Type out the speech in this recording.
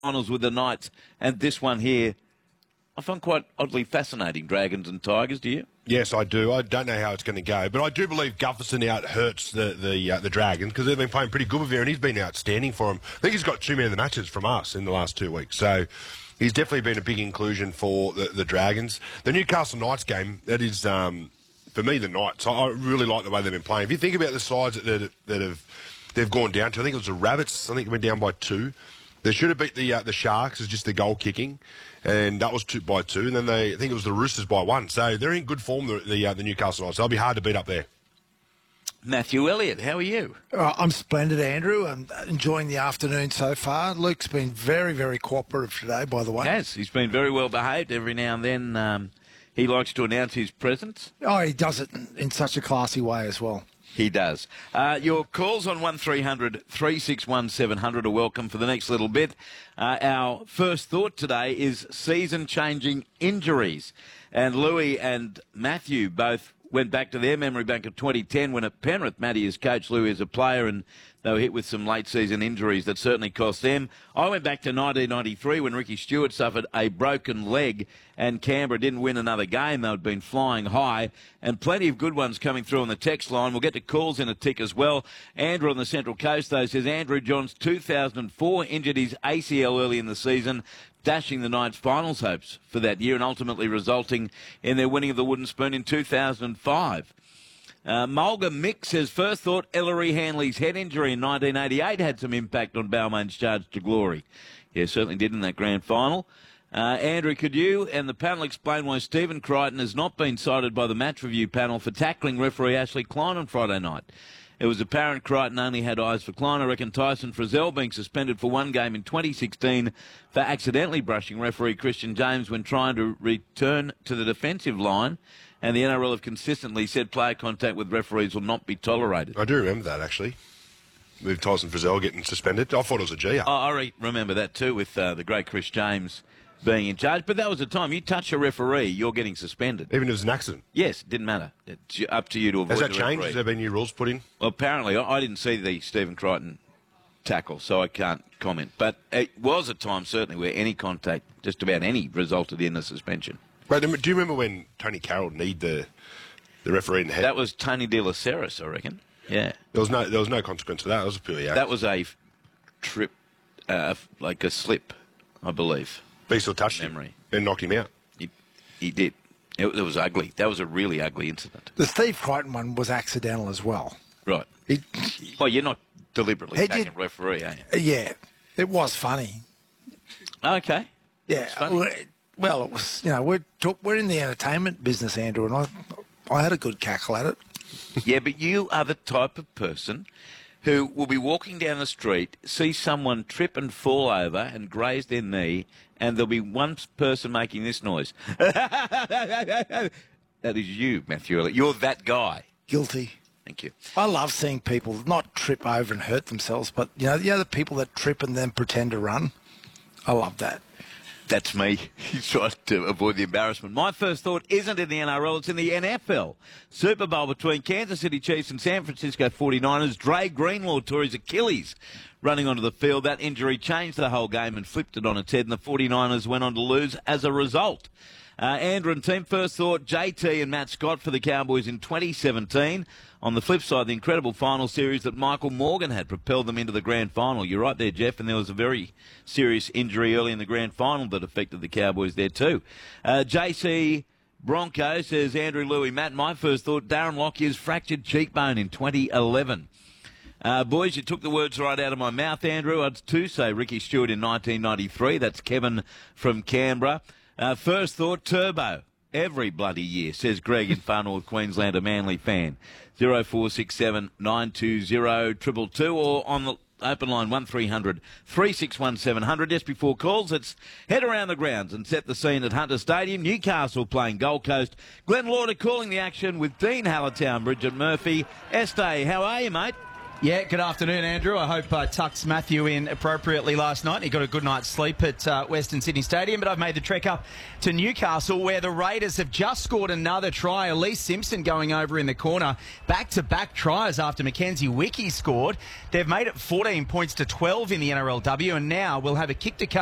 finals with the Knights, and this one here, I find quite oddly fascinating, Dragons and Tigers, do you? Yes, I do. I don't know how it's going to go, but I do believe Gutherson out hurts the Dragons because they've been playing pretty good with him, and he's been outstanding for them. I think he's got 2 men of the matches from us in the last 2 weeks, so he's definitely been a big inclusion for the Dragons. The Newcastle Knights game, that is, for me, the Knights. I really like the way they've been playing. If you think about the sides they've gone down to, I think it was the Rabbits. I think they went down by 2. They should have beat the Sharks as just the goal kicking, and that was 2 by 2. And then I think it was the Roosters by 1. So they're in good form, the Newcastle Knights. They'll be hard to beat up there. Matthew Elliott, how are you? I'm splendid, Andrew. I'm enjoying the afternoon so far. Luke's been very, very cooperative today, by the way. Yes, he's been very well behaved. Every now and then he likes to announce his presence. Oh, he does it in such a classy way as well. He does. Your calls on 1300 361 700 are welcome for the next little bit. Our first thought today is season-changing injuries. And Louis and Matthew both went back to their memory bank of 2010 when at Penrith, Matty is coach, Louis is a player, and they were hit with some late-season injuries that certainly cost them. I went back to 1993 when Ricky Stewart suffered a broken leg and Canberra didn't win another game. They'd been flying high, and plenty of good ones coming through on the text line. We'll get to calls in a tick as well. Andrew on the Central Coast, though, says Andrew Johns, 2004, injured his ACL early in the season, dashing the Knights' finals hopes for that year and ultimately resulting in their winning of the Wooden Spoon in 2005. Mulga Mick says, first thought Ellery Hanley's head injury in 1988 had some impact on Balmain's charge to glory. Yeah, certainly did in that grand final. Andrew, could you and the panel explain why Stephen Crichton has not been cited by the match review panel for tackling referee Ashley Klein on Friday night? It was apparent Crichton only had eyes for Klein. I reckon Tyson Frizzell being suspended for 1 game in 2016 for accidentally brushing referee Christian James when trying to return to the defensive line. And the NRL have consistently said player contact with referees will not be tolerated. I do remember that, actually, with Tyson Frizzell getting suspended. I thought it was a G. I remember that too, with the great Chris James being in charge. But that was the time. You touch a referee, you're getting suspended. Even if it was an accident? Yes, it didn't matter. It's up to you to avoid Has that the changed? referee. Has there been new rules put in? Well, apparently, I didn't see the Stephen Crichton tackle, so I can't comment. But it was a time, certainly, where any contact, just about any, resulted in a suspension. But do you remember when Tony Carroll kneed the referee in the head? That was Tony De La Ceres, I reckon. Yeah. There was no consequence to that. It was a purely act. That was a trip, like a slip, I believe. But he still touched him and knocked him out. He did. It was ugly. That was a really ugly incident. The Steve Crichton one was accidental as well. Right. Well, you're not deliberately attacking a referee, are you? Yeah. It was funny. Okay. Yeah. Well, it was, we're in the entertainment business, Andrew, and I had a good cackle at it. Yeah, but you are the type of person who will be walking down the street, see someone trip and fall over and graze their knee, and there'll be one person making this noise. That is you, Matthew Elliott. You're that guy. Guilty. Thank you. I love seeing people not trip over and hurt themselves, but, the people that trip and then pretend to run. I love that. That's me. He's trying to avoid the embarrassment. My first thought isn't in the NRL, it's in the NFL. Super Bowl between Kansas City Chiefs and San Francisco 49ers. Dre Greenlaw tore his Achilles running onto the field. That injury changed the whole game and flipped it on its head, and the 49ers went on to lose as a result. Andrew and team, first thought, JT and Matt Scott for the Cowboys in 2017. On the flip side, the incredible final series that Michael Morgan had propelled them into the grand final. You're right there, Jeff, and there was a very serious injury early in the grand final that affected the Cowboys there too. JC Bronco says, Andrew, Louis, Matt, my first thought, Darren Lockyer's fractured cheekbone in 2011. Boys, you took the words right out of my mouth, Andrew. I'd too say Ricky Stewart in 1993. That's Kevin from Canberra. First thought, Turbo. Every bloody year, says Greg in Far North Queensland, a Manly fan. 0467 920 222 or on the open line 1300 361 700. Just before calls, let's head around the grounds and set the scene at Hunter Stadium. Newcastle playing Gold Coast. Glenn Lauder calling the action with Dean Hallertown, Bridget Murphy. Este, how are you, mate? Yeah, good afternoon, Andrew. I hope I tucked Matthew in appropriately last night. He got a good night's sleep at Western Sydney Stadium, but I've made the trek up to Newcastle where the Raiders have just scored another try. Elise Simpson going over in the corner. Back-to-back tries after Mackenzie Wiki scored. They've made it 14 points to 12 in the NRLW, and now we'll have a kick to come.